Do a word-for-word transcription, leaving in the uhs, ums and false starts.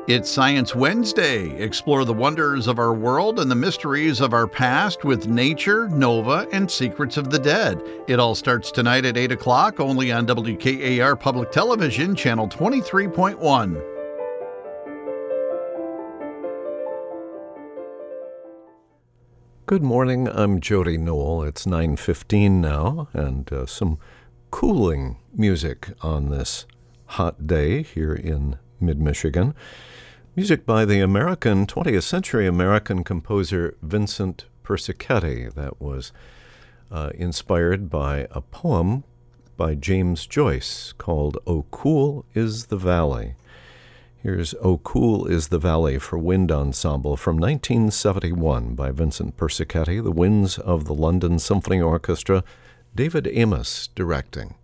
It's Science Wednesday. Explore the wonders of our world and the mysteries of our past with nature, Nova, and Secrets of the Dead. It all starts tonight at eight o'clock, only on W K A R Public Television, Channel twenty-three point one. Good morning, I'm Jody Noel. It's nine fifteen now, and uh, some cooling music on this hot day here in mid-Michigan. Music by the American, twentieth century American composer Vincent Persichetti that was uh, inspired by a poem by James Joyce called "O Cool is the Valley." Here's "O Cool is the Valley" for Wind Ensemble from nineteen seventy-one by Vincent Persichetti, the Winds of the London Symphony Orchestra, David Amos directing.